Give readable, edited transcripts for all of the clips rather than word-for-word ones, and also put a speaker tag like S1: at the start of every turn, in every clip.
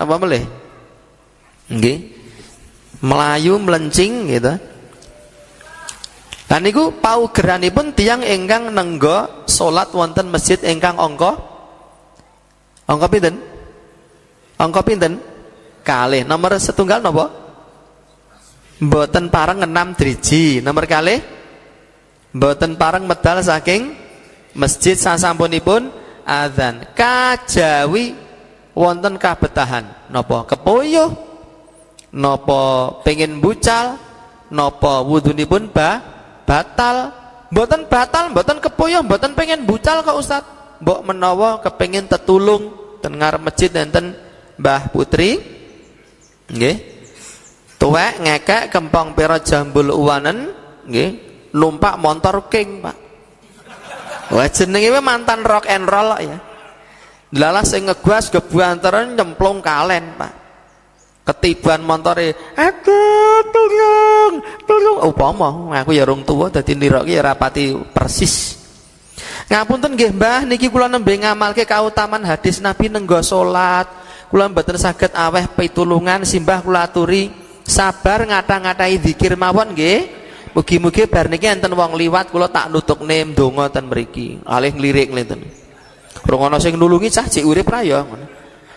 S1: Napa melih? Nggih. Melayu melencing gitu. Lan niku paugeranipun tiyang ingkang nenggo salat wonten masjid ingkang angka pinten? Angka pinten? Kalih. Nomor setunggal napa? Mboten pareng 6 driji. Nomor kalih mboten pareng medal saking masjid sasampunipun adzan. Kajawi wonten kabetahan napa kepuyuh, napa pengin bucal, napa wudunipun batal, mboten batal, mboten kepuyuh, mboten pengen bucal kok Ustaz. Mbok menawa kepengin tetulung ten ngarep masjid enten Mbah Putri. Nggih. Tuwek ngekek kempong pira jambul uwanen, nggih, numpak motor king, Pak. Wah jenenge mantan rock and roll ya. Lalah sing ngegas gebuanteren nyemplung kalen, Pak. Ketiban montore, "Aduh, tolong." Upama aku ya rung tuwa dadi niroke ya rapati persis. Ngapunten nggih Mbah, niki kula nembe ngamalke kautaman hadis Nabi nenggo salat. Kula mboten saged aweh pitulungan simbah kula aturi sabar ngata-ngatai zikir mawon nggih. Mugi-mugi bar niki enten wong liwat kula tak nutukne ndonga ten mriki. Alih nglirik ngeten. Rung ana sing nulungi cah cek urip ra ya ngono.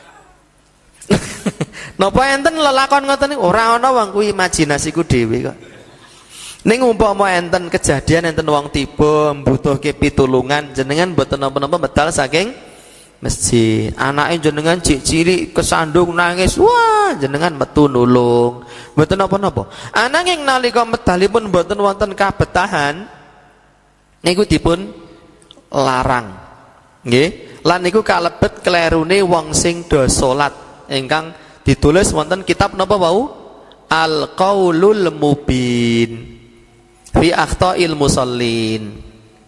S1: Napa enten lelakon ngoten niku ora ana wong kuwi imajinasiku dhewe kok. Ning umpama enten kejadian enten wong tiba mbutuhke pitulungan jenengan mboten napa-napa medal saking masjid. Anake jenengan cik cilik kesandung nangis, wah jenengan metu nulung. Mboten napa-napa. Ananging nalika medalipun mboten wonten kabetahan niku dipun larang. Nggih. Lan niku kalebet klerune wong sing do salat ingkang ditulis wonten kitab napa wau? Al-Qaulul Mubin fi akhta'il musallin.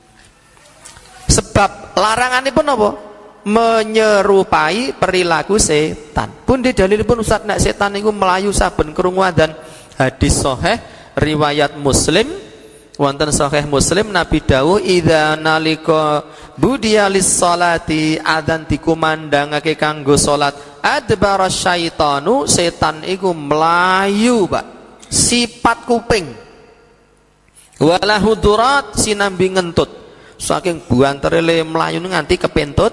S1: Sebab laranganipun napa? Menyerupai perilaku setan. Pun di dalilipun Ustaz nek setan niku melayu saben krungu adzan. Hadis sahih riwayat Muslim wonten sahih Muslim Nabi dawuh idza nalika budiya lis salati adzan dikumandangake kanggo salat adbara syaitanu setan iku melayu Pak sifat kuping wala hudurat sinambi ngentut saking buantere melayu nganti kepentut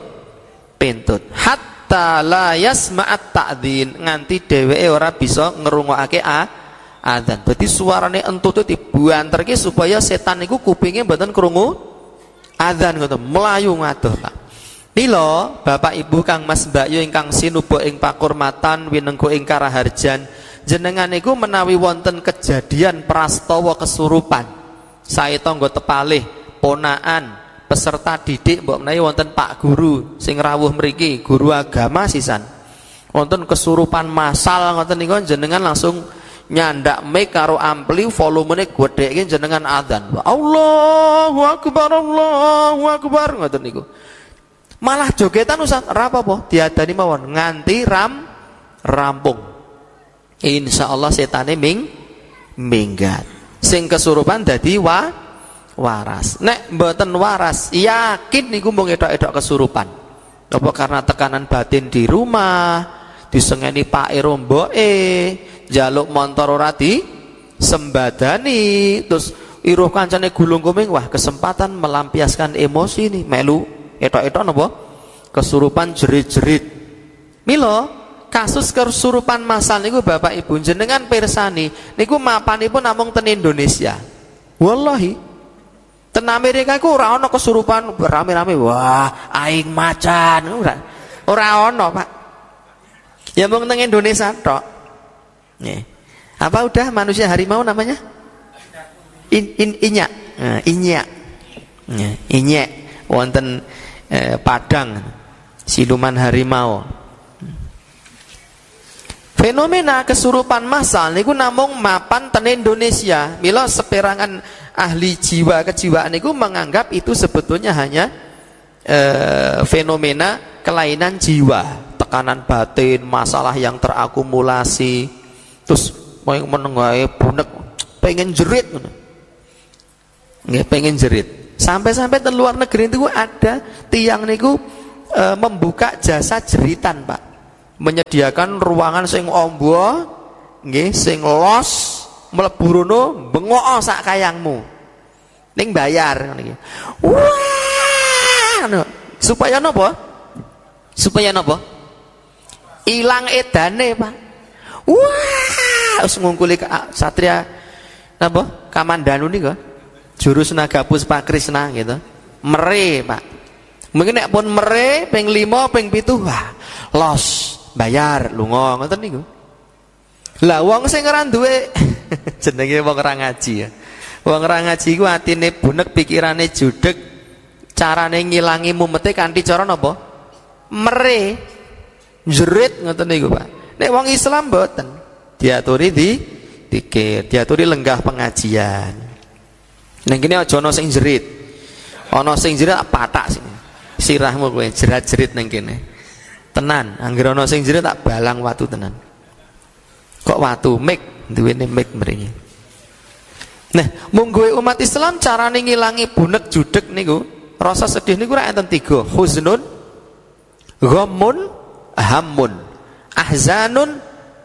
S1: hatta la yasma'at ta'dzin nganti dheweke ora bisa ngrungokake adzan. Berarti suarane entut itu dibuanterke supaya setan niku kupinge mboten krungu adzan ngoten melayu ngadoh Pak. Mila Bapak Ibu Kang Mas Mbak Yu ingkang sinuba ing pakurmatan winenggo ing karaharjan jenengan niku menawi wonten kejadian prastawa kesurupan sae tangga tepalih ponaan peserta didik mbok menawi wonten Pak Guru sing rawuh mriki guru agama sisan wonten kesurupan massal ngoten niku jenengan langsung nyandak mic karo ampli volumene gedheke jenengan adzan Allahu akbar ngoten niku malah jogetan Ustaz ora apa-apa diadani mawon nganti rampung insyaallah setane minggat sing kesurupan dadi waras. Nek mboten waras yakin niku mung edok-edok kesurupan apa karena tekanan batin di rumah disengeni pake romboke jaluk montor ora di sembadani terus iruh kancane gulung kuming wah kesempatan melampiaskan emosi nih melu etok-etok napa kesurupan jerit-jerit. Mila kasus kesurupan massal niku Bapak Ibu jenengan pirsani niku mapanipun namung ten Indonesia. Wallahi ten Amerika iku ora ana kesurupan rame-rame wah aing macan ora ana Pak. Ya mung teng Indonesia tok. Nih. Apa udah manusia harimau namanya? Inyak. Nah, inyak. Nah, inyak wonten Padang siluman harimau. Fenomena kesurupan massal niku namung mapan ten Indonesia. Mila seperangan ahli jiwa kejiwaan niku menganggap itu sebetulnya hanya fenomena kelainan jiwa, tekanan batin, masalah yang terakumulasi. Terus mau menengahe bunek pengen jerit ngono. Nggih pengen jerit. Sampai-sampai di luar negeri itu ada tiang niku membuka jasa jeritan Pak. menyediakan ruangan sing ombo nggih, sing los, mlebu rono bengok sak kayangmu. Ning bayar ngene iki. Wah, supaya napa? Supaya napa? Ilang edane, Pak. Wah, wis ngungkuli satria napa? Kamandanu nika. Jurus naga puspa Krisna gitu. Mere, Pak. Mungkin nek pun mere ping 5 ping 7 wah, los, bayar, lunga ngoten niku. Lah wong sing ora duwe jenenge wong ora ngaji ya. Wong ora ngaji ku atine bunek, pikirane judeg, carane ngilangi mumete kanthi cara napa? Mere. Jerit ngoten niku, Pak. Nek wong Islam mboten. Diaturi dikir, diaturi lenggah pengajian. Ning kene aja ana sing jerit. Ana sing jerit patak sing. Sirahmu kowe jerat-jerit ning kene. Tenan, anggere ana sing jerit tak balang watu tenan. Kok watu mik, duwene mik mriki. Nah, munggo umat Islam carane ngilangi bunek judeg niku, rasa sedih niku ra enten 3. Huznun, ghammun, hammun, ahzanun,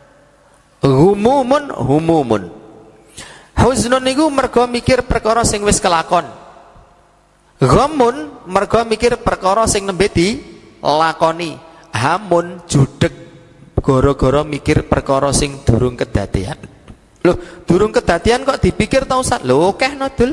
S1: humumun. Huznun niku mergo mikir perkara sing wis kelakon. Ghammun mergo mikir perkara sing nembe dilakoni. Hamun judeg gara-gara mikir perkara sing durung kedadean. Loh, durung kedadean kok dipikir ta Ustaz? Lho, akeh nodul.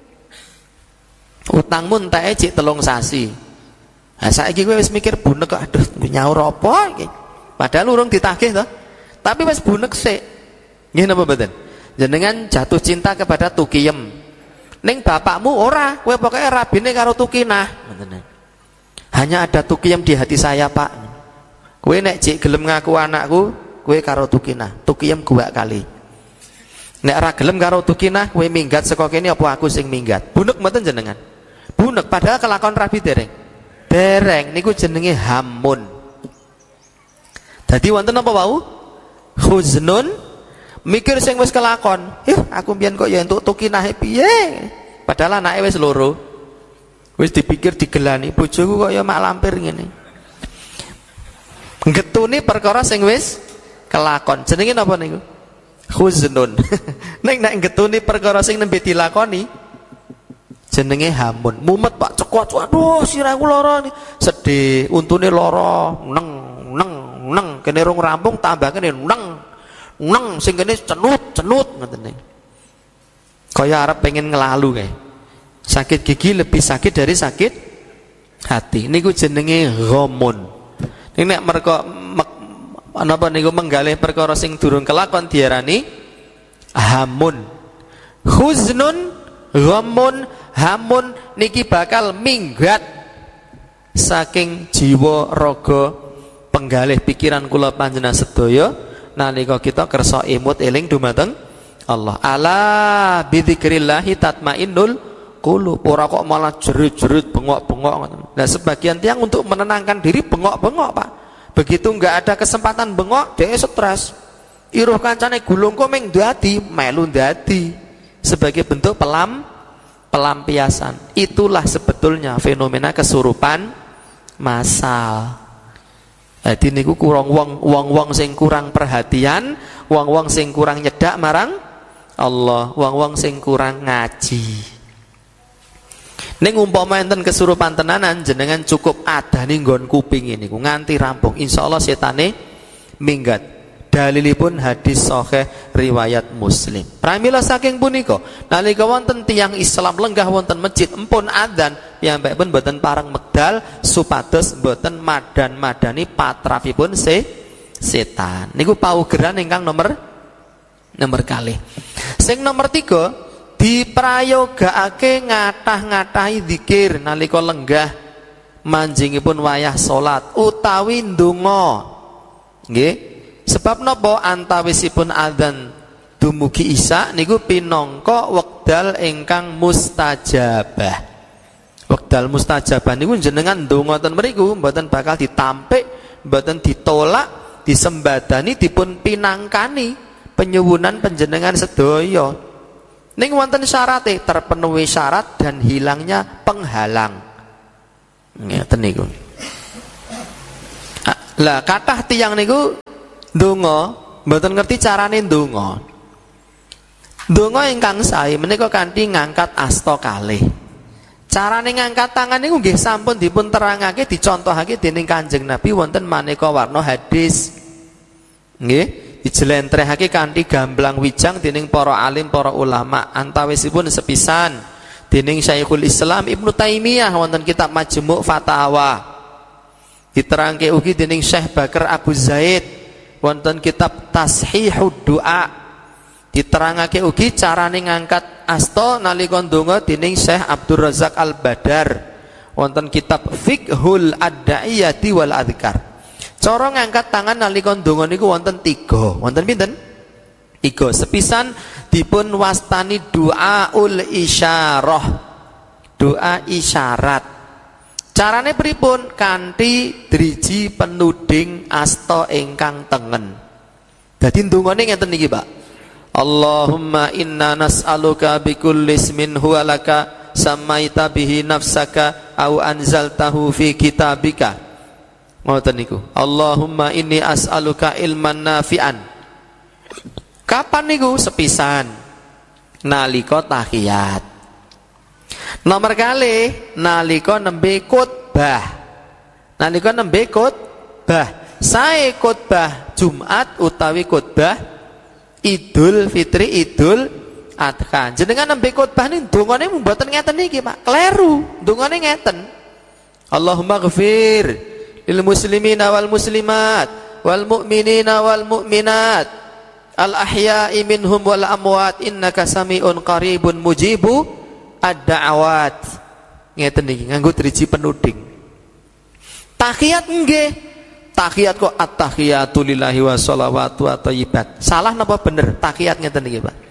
S1: Utangmu enteke cik 3 sasi. Nah, saiki kowe wis mikir bunek kok aduh nyaur apa iki? Padahal urung ditagih to. Tapi wis bunek sik. Nggih napa mboten? Jenengan jatuh cinta kepada Tukiyem. Ning bapakmu ora, kowe pokoke rabine karo Tukinah. Ngoten. Hanya ada Tukiyem di hati saya, Pak. Kowe nek jek gelem ngaku anakku, kowe karo Tukinah. Tukiyem 2 kali. Nek ora gelem karo Tukinah, kowe minggat saka kene apa aku sing minggat? Bunek mboten jenengan? Bunek padahal kelakon rabi dereng. Dereng niku jenenge hamun. Dadi wonten apa wau? Huznun mikir sing wis kelakon. Aku mbiyen kok ya entuk Tukinahe piye? Padahal anake wis loro. Wis dipikir digelani, bojoku kok ya mak lampir ngene. Getune perkara sing wis kelakon. Jenenge napa niku? Huznun. Nek getune perkara sing nembe dilakoni jenenge hamun. Mumet Pak cekot, waduh sirahku lara nih. Sedih, untune lara, neng kene rung rampung tambah kene neng sing kene cenut ngoten niku. Kaya arep pengen ngelalu kae. Sakit gigi lebih sakit dari sakit hati. Niku jenenge ghamun. Nek mereka napa niku menggalih perkara sing durung kelakon diarani hamun. Huznun, ghamun, hamun niki bakal minggat saking jiwa raga penggalih pikiran kula panjenengan sedaya nalika kita kersa imut eling dumateng Allah. Ala bidzikrillahi tatmainnul qulub. Ora kok malah jerit-jerit bengok-bengok. Nah, sebagian tiang untuk menenangkan diri bengok-bengok, Pak. Begitu enggak ada kesempatan bengok, dia stres. Iruh kancane gulung kok meng dadi, melu dadi. Sebagai bentuk pelampiasan. Itulah sebetulnya fenomena kesurupan massal. Jadi niku kurang wong sing kurang perhatian, wong sing kurang nyedak marang Allah, wong sing kurang ngaji. Ning umpama enten kesurupan tenanan jenengan cukup adani nggon kuping niku nganti rampung insyaallah setane minggat. Dalilipun hadis sahih riwayat Muslim. Pramila saking punika nalika wonten tiyang Islam lenggah wonten masjid empun adzan piyambakipun boten pareng medal supados boten madan-madani patrapipun setan. Niku paugeran ingkang nomor kalih. Sing nomor 3 diprayogakake ngathah-ngatahi zikir nalika lenggah manjingipun wayah salat utawi ndonga. Nggih. Sebab napa antawisipun adzan dumugi isya niku pinangka wekdal ingkang mustajabah. Wekdal mustajabah niku jenengan ndonga ten mriku mboten bakal ditampik, mboten ditolak, disembadani dipun pinangkani penyuwunan panjenengan sedaya. Ning wonten syarate, terpenuhi syarat dan hilangnya penghalang. Ngeten niku. Lah kathah tiyang niku ndonga mboten ngerti carane ndonga. Ndonga ingkang sae menika kanthi ngangkat asta kalih. Carane ngangkat tangan niku nggih sampun dipun terangake dicontohake dening Kanjeng Nabi wonten maneka warna hadis. Nggih, dijlentrehake kanthi gamblang wijang dening para alim, para ulama. Antawisipun sepisan dening Syekhul Islam Ibnu Taimiyah wonten kitab Majmu' Fatawa. Diterangke ugi dening Syekh Bakar Abu Zaid wonten kitab Tashihud Du'a. Diterangake ugi carane ngangkat asta nalika ndonga dening Syekh Abdul Razak Al-Badar wonten kitab Fiqhul Ad-Da'iyati wal Adhkar. Cara ngangkat tangan nalika ndonga niku wonten 3. Wonten pinten? 3. Sepisan dipun wastani du'aul isyarah. Doa isyarat. Carane pripun? Kanthi driji penuding asta ingkang tengen. Dadi ndongane ngeten niki, Pak. Allahumma inna nas'aluka bikulli ismin huwa laka samaita bihi nafsaka au anzaltahu fi kitabika. Ngoten niku. Allahumma inni as'aluka ilman nafi'an. Kapan niku? Sepisan nalika tahiyat. Nomor kalih nalika nembe khotbah. Nalika nembe khotbah. Sae khotbah Jumat utawi khotbah Idul Fitri, Idul Adha. Jenengan nembe khotbah niku dongane mboten ngeten niki, Pak. Kleru. Dongane ngeten. Allahumma ghfir lil muslimina wal muslimat wal mu'minina wal mu'minat al ahya'i minhum wal amwat innaka sami'un qaribun mujibu ad-da'awat. Ngeten niki nganggo driji penuding. Tahiyat nggih. Tahiyat kok at-tahiyatu lillahi wa sholawatu wa thayyibat. Salah napa bener? Tahiyat ngeten niki, Pak.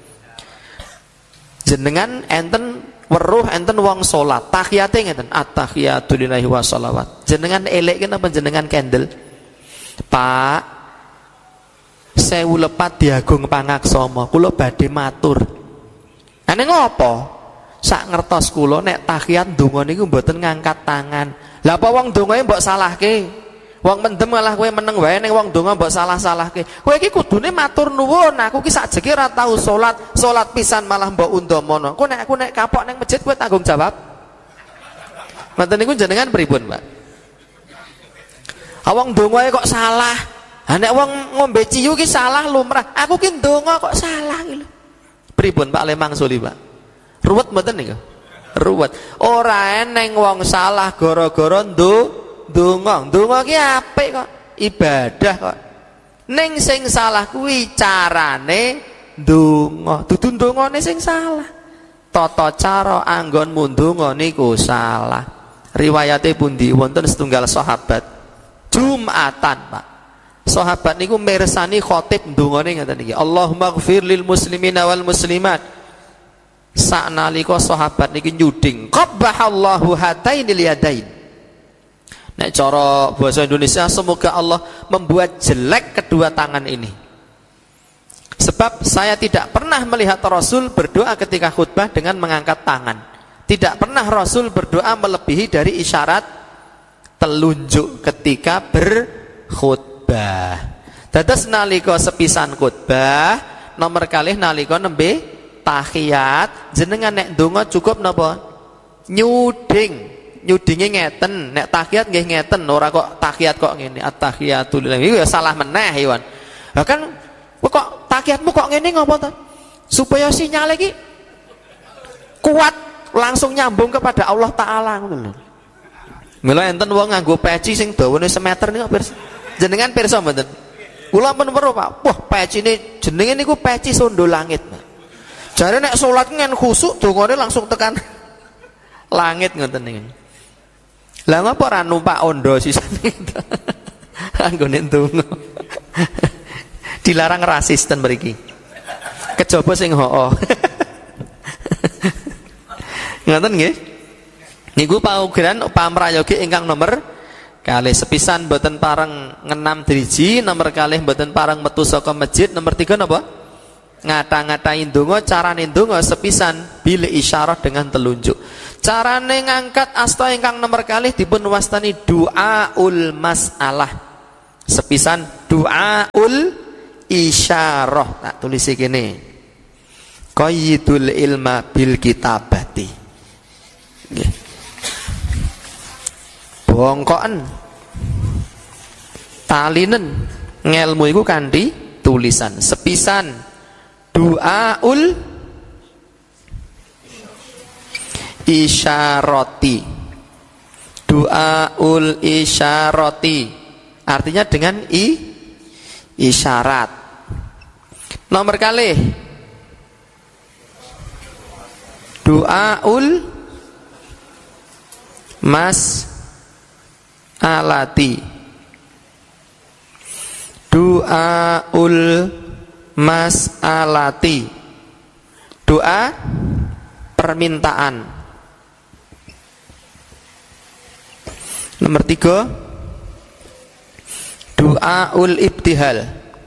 S1: Jenengan enten weruh enten wong salat, tahiyate ngeten at-tahiyatu lillahi wa sholawat. Jenengan elek napa jenengan kendel? Pak, 1000 lepat diagung pangaksama, kula badhe matur. Ane ngopo? Sak ngertos kula nek tahiyat ndonga niku mboten ngangkat tangan. Lah apa wong ndongae mbok salahke? Wong mendem malah kowe meneng wae ning wong ndonga mbok salah-salahke. Kowe iki kudune matur nuwun, aku ki sakjeke ora tau salat pisan malah mbok undamono. Aku nek kapok ning masjid kowe tanggung jawab. Ngoten niku jenengan pripun, Pak? Wong ndongae kok salah. Ha nek wong ngombe ciyu ki salah lumrah. Aku ki ndonga kok salah ki lho. Pripun Pak Lemang Suli, Pak? Ruwet mboten niku? Ruwet. Ora eneng wong salah gara-gara ndonga ki apik kok, ibadah kok. Ning sing salah kuwi carane ndonga, dudu ndongane sing salah. Tata cara anggonmu ndonga niku salah. Riwayate pundi? Wonten setunggal sahabat Jumatan, Pak. Sahabat niku mirsani khatib ndongane ngeten iki. Allahumma ighfir lil muslimina wal muslimat. Saknalika sahabat niki nyuding, qabbahallahu hatainil yadain. Nek cara bahasa Indonesia, semoga Allah membuat jelek kedua tangan ini. Sebab saya tidak pernah melihat Rasul berdoa ketika khutbah dengan mengangkat tangan. Tidak pernah Rasul berdoa melebihi dari isyarat telunjuk ketika berkhutbah. Dados nalika sepisan khutbah, nomor kalih nalika nembe tahiyat, jenengan nek ndonga cukup napa? Nyuding. Nyudinge ngeten, nek tahiyat nggih ngeten, ora kok tahiyat kok ngene, at-tahiyatu lillahi. Iku ya salah meneh, Iwan. Lah kan kok tahiyatmu kok ngene ngopo ta? Supaya sinyal iki kuat langsung nyambung kepada Allah taala ngono lho. Mila enten wong nganggo peci sing dawane semeter niku pirsa. Jenengan pirsa mboten? Kula pun weruh, Pak. Wah, pecine jenenge niku peci sondo langit, Pak. Jare nek salat ngen khusuk dongane langsung tekan langit ngoten niku. Lah ngapa ora numpak ondo sisane? Anggone ndonga. Dilarang rasis ten mriki. Kejaba sing hoo. Ngoten nggih. Niku paugeran pamrayogi ingkang nomor kalih. Sepisan mboten pareng ngenam driji, nomor kalih mboten pareng metu saka masjid, nomor 3 napa? Ngata-ngatain ndonga, carane ndonga sepisan bil isyarah dengan telunjuk. Carane ngangkat asta ingkang nomor kalih dipun wastani du'aul mas'alah. Sepisan du'aul isyarah. Tak tulis kene. Qayyidul ilma bil kitabati. Nggih. Bongkoken talinen ngelmu iku kanthi tulisan. Sepisan du'aul isyarati. Du'aul isyarati artinya dengan isyarat. Nomor kalih du'aul mas'alati. Du'aul mas'alati, doa permintaan. Nomor 3 du'aul ibtihal.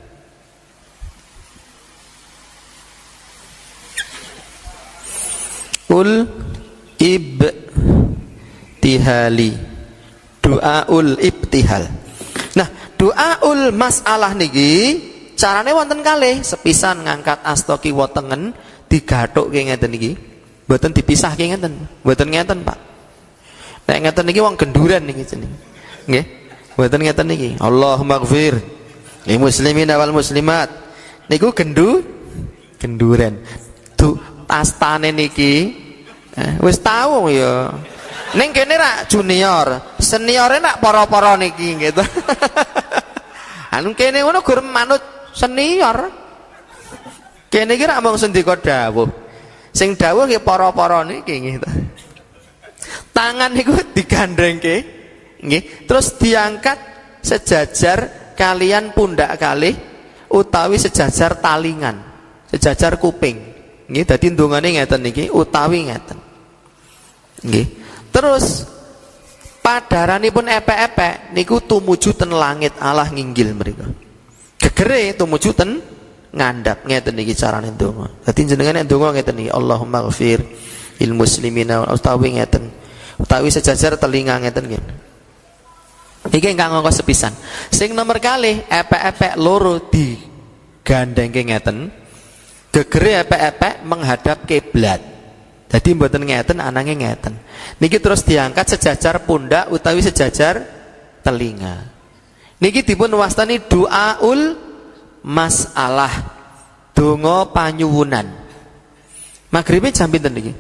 S1: Ibtihali, du'aul ibtihal. Nah, du'aul masalah niki carane wonten kalih. Sepisan ngangkat asta kiwa tengen digathukke ngeten niki. Mboten dipisahke ngeten. Mboten ngeten, Pak. Nek ngeten niki wong genduran niki jeneng. Nggih. Mboten ngeten niki. Allahumma ighfir lil muslimin wal muslimat. Niku genduran. Astane niki wis tau ya. Ning kene rak junior, seniore rak para-para niki gitu. Anu kene ngono gur manut senior. Kene iki rak mung sendika dawuh. Sing dawuh nggih para-para niki gitu. Tangan niku digandrengke nggih, terus diangkat sejajar kalian pundak kalih utawi sejajar talingan, sejajar kuping. Nggih, dadi ndongane ngeten niki utawi ngeten. Nggih. Terus padaranipun epek-epek niku tumuju ten langit Allah nginggil mriku. Gegere tumuju ten ngandhap ngeten niki carane ndonga. Dadi jenengan nek ndonga ngeten niki Allahumma ighfir lil muslimina utawi ngeten. Utawi sejajar telinga ngeten nggih. Iki ingkang angka sepisan. Sing nomor kalih epek-epek loro digandhengke ngeten. Gegere epek-epek menghadap kiblat. Jadi mboten ngeten anange ngeten. Niki terus diangkat sejajar pundak utawi sejajar telinga. Niki dipun wastani du'aul mas'alah. Donga panyuwunan. Maghribe jam pinten niki?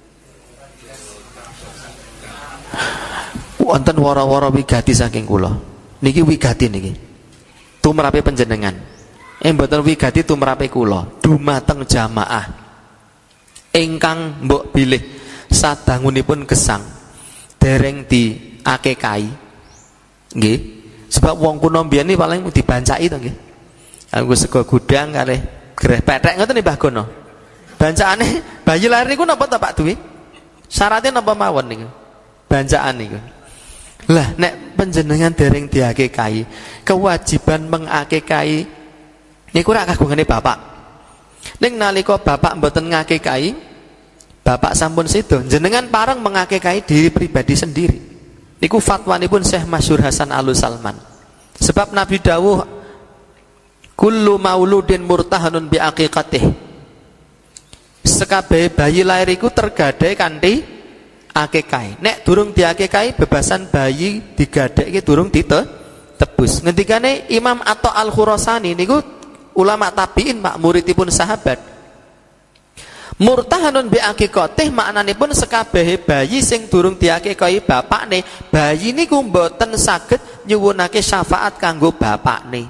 S1: Wonten wara-wara wigati saking kula. Niki wigati niki. Tumrape panjenengan. Mboten wigati tumrape kula. Dumateng jamaah ingkang mbok bilih sadangunipun gesang dereng diakekai nggih, sebab wong kuno mbiyen iki paling dibancaki to nggih. Aku sego gudang kalih greh pethek ngoten Mbah Gono. Bancakane bayi lahir niku napa to Pak Duwi? Syaratnya napa mawon niku? Bancaan niku. Lah nek panjenengan dereng diakekai, kewajiban mengakekai niku rak kagungane bapak. Ning nalika bapak mboten ngakekai, bapak sampun sedo, jenengan pareng mengakekai diri pribadi sendiri. Niku fatwanipun Syekh Masyhur Hasan Al-Salman. Sebab Nabi dawuh kullu mauludin murtahanun bi aqiqatih. Sekabeh bayi lahir iku tergadai kanthi akekai. Nek durung diakekai bebasan bayi digadhekke durung ditebus. Ngendikane Imam Atha Al-Khurasani niku ulama tabi'in mak muridipun sahabat. Murtahanun bi aqiqatih maknanipun sekabehe bayi sing durung diakekai bapakne, bayi niku mboten saged nyuwunake syafaat kanggo bapakne.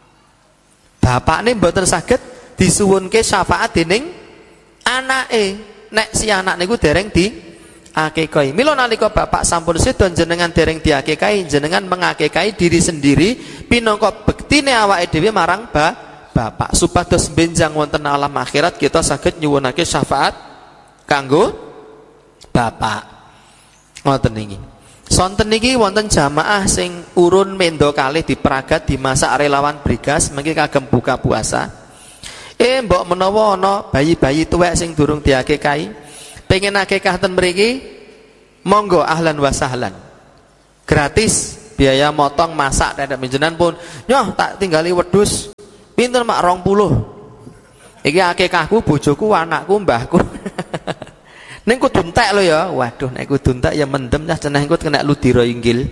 S1: Bapakne mboten saged disuwunke syafaat dening anake. Nek si anak niku dereng diakekai. Mila nalika bapak sampun sedo jenengan dereng diakekai, jenengan mengakekai diri sendiri pinangka bektine awake dhewe marang bapak supados benjang wonten alam akhirat kita saged nyuwunake syafaat kanggo bapak. Ngoten niki. Sonten niki wonten jamaah sing urun mendo kalih dipragat dimasak relawan brigas mengki kagem buka puasa. Mbok menawa ana bayi-bayi tuwek sing durung diakekai, pengen akekah ten mriki, monggo ahlan wa sahlan. Gratis biaya motong masak tetek jenengan pun nyoh tak tinggali wedhus pinten Mak 20 iki akikahku bojoku anakku mbahku ning kudu entek lho ya waduh nek kudu entek ya mendem cah cenah engko kena ludira inggil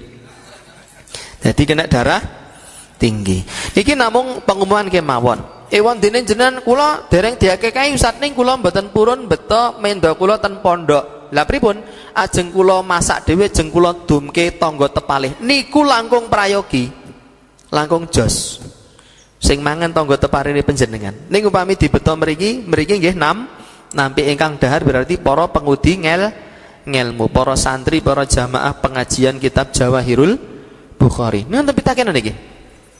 S1: jadi kena darah tinggi iki namung pengumuman kemawon ewan dene jenengan kula dereng diakekahi Ustaz ning kula mboten purun beto menda kula ten pondok. Lah pripun? Ajeng kula masak dhewe jeng kula dumke tangga tepalih. Niku langkung prayogi. Langkung jos. Sing mangan tangga teparine panjenengan. Ning upami dibeto mriki nggih nampi ingkang dahar berarti para pengudi ngelmu, para santri, para jamaah pengajian kitab Jawahirul Bukhari. Nenten pitakenan niki.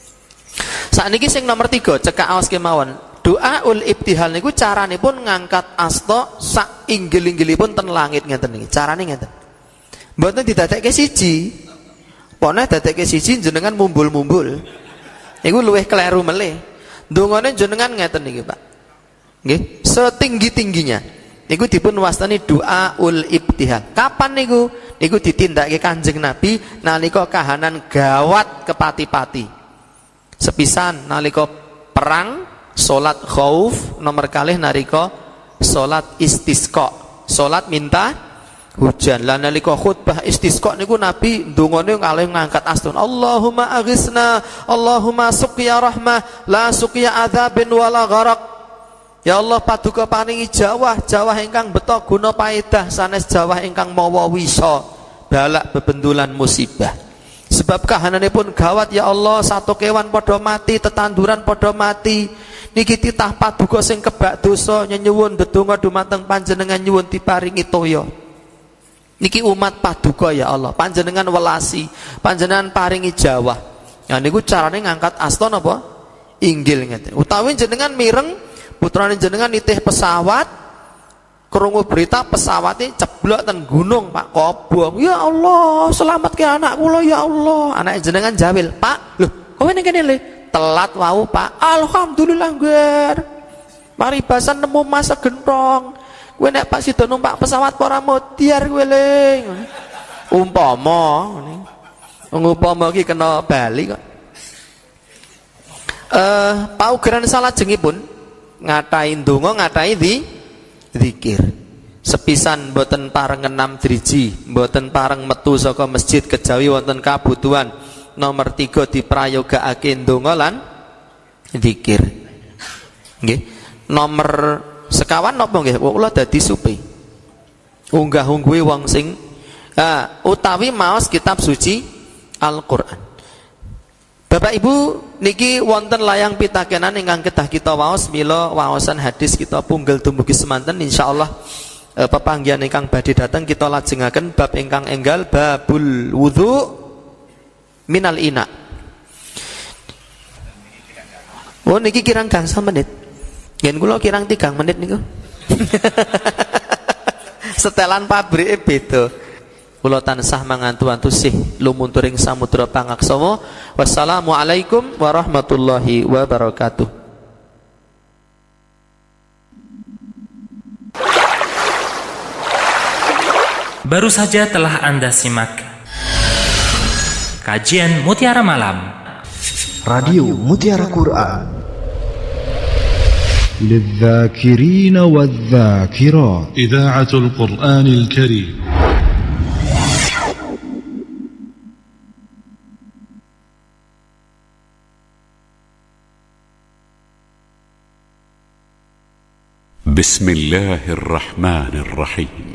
S1: Sakniki sing nomor 3 cekak aos kemawon. Doaul ibtihal niku caranipun ngangkat asta sak inggil-inggilipun ten langit ngeten niki. Carane ngeten. Mboten didadekke siji. Pone dadekke siji jenengan mumbul-mumbul. Niku luwih kleru melih. Dongane jenengan ngeten niki, Pak. Nggih, setinggi-tingginya. Niku dipun wastani doaul ibtihal. Kapan niku? Niku ditindakake Kanjeng Nabi nalika kahanan gawat kepati-pati. Sepisan nalika perang salat khauf, nomor kalih nalika salat istisqa, salat minta hujan. Lah nalika khutbah istisqa niku Nabi ndongane kalih ngangkat astun Allahumma aghisna Allahumma suqya rahmah la suqya adzabin wala gharaq. Ya Allah paduka paringi jawah ingkang beto guna paedah sanes jawah ingkang mawa wisa balak bebendulan musibah. Sebab kahananipun gawat ya Allah, satu kewan padha mati, tetanduran padha mati. Niki titah paduka sing kebak dosa nyuwun ndedonga dumateng panjenengan nyuwun diparingi toya. Niki umat paduka ya Allah, panjenengan welasi, panjenengan paringi jawah. Nah niku carane ngangkat asta napa? Inggil ngeten. Utawi jenengan mireng putrane jenengan nitih pesawat krungu berita pesawatnya ceblok ten gunung Pak kobong. Ya Allah, selamatke anak kula ya Allah. Anak jenengan jawil, "Pak, lho, kowe ning kene le?" Telat wau, Pak. Alhamdulillah, Ngger. Paribasan nemu masa gentong. Kowe nek Pak sida numpak pesawat para mutiar kowe le. Umpama iki kena bali kok. Paugeran salajengipun ngatai ndonga ngatai zikir. Sepisan mboten pareng enam driji, mboten pareng metu saka masjid kejawi wonten kabutuhan. Nomor 3 diprayogakake ndonga lan zikir. Nggih. Nomor sekawan napa nggih? Kula dadi supi. Unggah-ungguhe wong sing utawi maos kitab suci Al-Qur'an. Bapak Ibu niki wonten layang pitakenan ingkang kedah kita waos mila waosan hadis kita punggel dumugi semanten insyaallah pepanggihan ingkang badhe dateng kita lajengaken bab ingkang enggal babul wudu minal ina. Oh niki kirang gangsal menit. Yen kula kirang 3 menit niku. Setelan pabrike beda. Kula tansah mangantu-antu sih lumunturing samudra pangaksama. Wassalamualaikum warahmatullahi wabarakatuh.
S2: Baru saja telah Anda simak kajian Mutiara Malam
S3: Radio Mutiara Quran للذاكرين والذاكرات
S4: إذاعة القرآن الكريم.
S5: بسم الله الرحمن الرحيم.